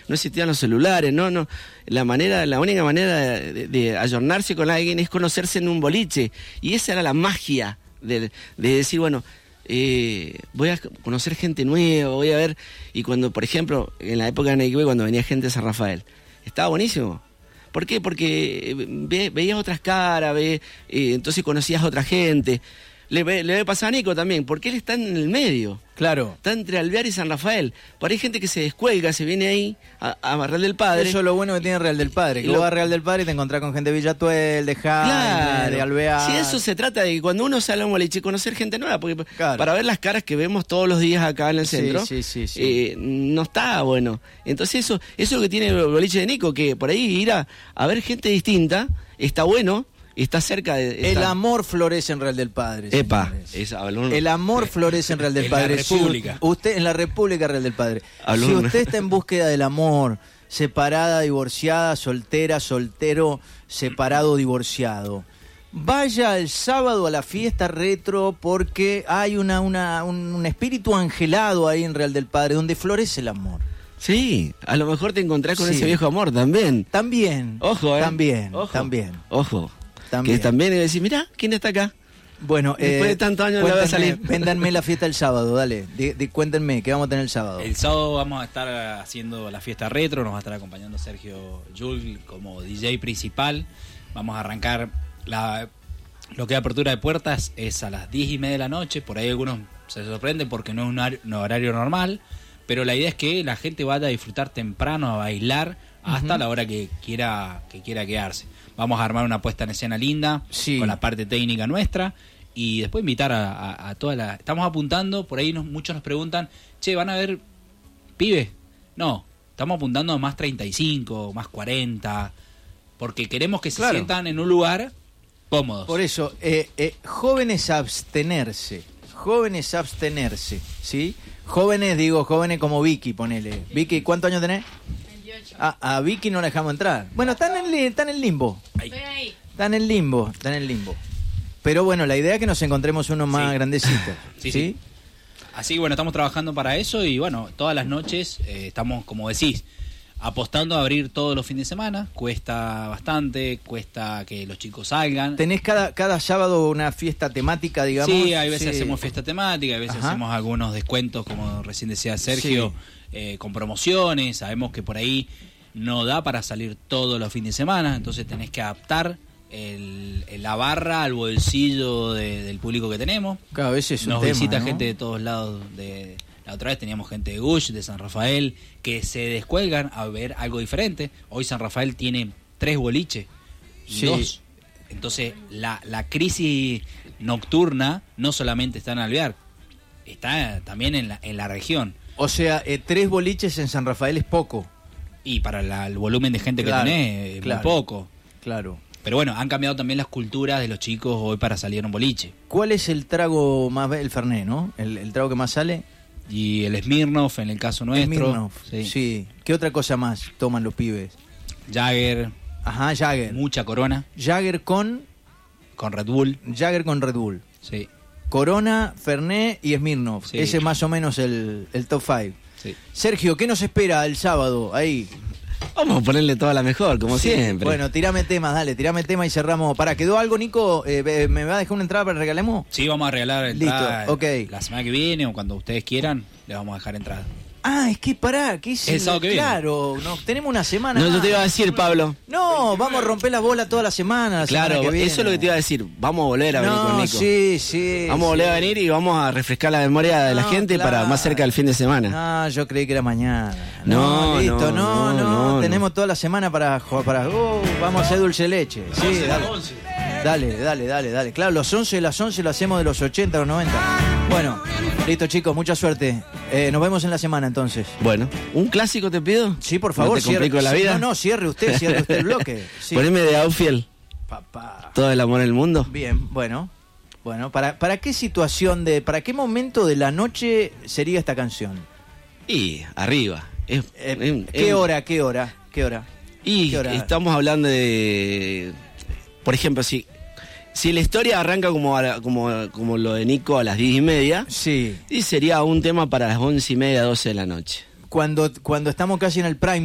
no existían los celulares, no. La única manera de ayornarse con alguien es conocerse en un boliche. Y esa era la magia de decir, bueno, voy a conocer gente nueva, voy a ver. Y cuando, por ejemplo, en la época de Nike, cuando venía gente de San Rafael, estaba buenísimo. ¿Por qué? Porque veías otras caras, entonces conocías a otra gente. Le debe pasar a Nico también, porque él está en el medio. Claro. Está entre Alvear y San Rafael. Por ahí hay gente que se descuelga, se viene ahí a Real del Padre. Eso es lo bueno que tiene Real del Padre. Que vos vas a Real del Padre y te encontrás con gente de Villatuel, de Jaime, de Alvear. Sí, eso se trata de que cuando uno sale a un boliche, conocer gente nueva. Porque claro, para ver las caras que vemos todos los días acá en el centro, sí. No está bueno. Entonces eso es lo que tiene el boliche de Nico, que por ahí ir a ver gente distinta está bueno. Está cerca de... El amor florece en Real del Padre. Epa. El amor florece en Real del Padre. En la República. Usted, en la República Real del Padre. Si usted está en búsqueda del amor, separada, divorciada, soltera, soltero, separado, divorciado, vaya el sábado a la fiesta retro, porque hay un espíritu angelado ahí en Real del Padre, donde florece el amor. Sí, a lo mejor te encontrás con ese viejo amor también. También. Ojo, También. Ojo. Que también iba a decir, mirá, ¿quién está acá? Bueno, después de tantos años le va a salir. Véndanme la fiesta el sábado, dale. Cuéntenme, ¿qué vamos a tener el sábado? El sábado vamos a estar haciendo la fiesta retro, nos va a estar acompañando Sergio Yul como DJ principal. Vamos a arrancar lo que es apertura de puertas, es a las 10:30 de la noche. Por ahí algunos se sorprenden porque no es un horario normal, pero la idea es que la gente vaya a disfrutar temprano, a bailar, hasta la hora que quiera quedarse. Vamos a armar una puesta en escena linda, con la parte técnica nuestra, y después invitar a toda la... Estamos apuntando, por ahí muchos nos preguntan, che, ¿van a ver pibes? No, estamos apuntando a más 35, más 40, porque queremos que se sientan en un lugar cómodos. Por eso, jóvenes abstenerse, ¿sí? Jóvenes como Vicky, ponele. Vicky, ¿cuántos años tenés? A Vicky no la dejamos entrar. Bueno, está en el limbo. Estoy ahí. Está en el limbo. Pero bueno, la idea es que nos encontremos unos más grandecitos. ¿Sí? Así que bueno, estamos trabajando para eso y bueno, todas las noches estamos, como decís, apostando a abrir todos los fines de semana. Cuesta bastante, cuesta que los chicos salgan. ¿Tenés cada sábado una fiesta temática, digamos? Sí, hay veces hacemos fiesta temática, hay veces hacemos algunos descuentos, como recién decía Sergio, con promociones. Sabemos que por ahí no da para salir todos los fines de semana, entonces tenés que adaptar la barra al bolsillo del público que tenemos. Cada vez es un Nos tema, visita ¿no? gente de todos lados. La otra vez teníamos gente de Gush, de San Rafael, que se descuelgan a ver algo diferente. Hoy San Rafael tiene 3 boliches, 2. Entonces la crisis nocturna no solamente está en Alvear, está también en la región. O sea, 3 boliches en San Rafael es poco. Y para el volumen de gente que tenés, es muy poco. Claro. Pero bueno, han cambiado también las culturas de los chicos hoy para salir a un boliche. ¿Cuál es el trago más... el Fernet, ¿no? ¿El trago que más sale? Y el Smirnoff, en el caso nuestro. Smirnoff, sí. ¿Qué otra cosa más toman los pibes? Jagger. Ajá, Jagger. Mucha Corona. Jagger con Red Bull. Jagger con Red Bull. Sí. Corona, Fernet y Smirnoff. Sí. Ese es más o menos el top 5. Sí. Sergio, ¿qué nos espera el sábado ahí? Vamos a ponerle toda la mejor, como siempre. Bueno, tirame temas y cerramos. ¿Quedó algo, Nico? ¿Me va a dejar una entrada para que regalemos? Sí, vamos a regalar entrada. Listo, ok. La semana que viene o cuando ustedes quieran, les vamos a dejar entrada. Ah, es que ¿qué es el sábado que viene? Claro, tenemos una semana. No, yo te iba a decir, Pablo. No, vamos a romper la bola toda la semana. Claro, que viene. eso es lo que te iba a decir. Vamos a volver a venir con Nico. Sí. Vamos a volver a venir y vamos a refrescar la memoria de la gente para más cerca del fin de semana. No, yo creí que era mañana. Listo, no. Tenemos toda la semana para vamos a hacer dulce de leche. Sí, dale. Claro, los 11 de las 11 lo hacemos de los 80 a los 90. Bueno, listo, chicos, mucha suerte. Nos vemos en la semana entonces. Bueno, ¿un clásico te pido? Sí, por favor, ¿No te complico la vida? No, cierre usted el bloque. Sí. Poneme de Outfield. Papá. Todo el amor del mundo. Bien, bueno, ¿para qué situación para qué momento de la noche sería esta canción? Y arriba. ¿Qué hora? Y ¿Qué hora? estamos hablando de, por ejemplo, si la historia arranca como lo de Nico a las 10:30, sí, y sería un tema para las 11:30, 12 de la noche. Cuando estamos casi en el prime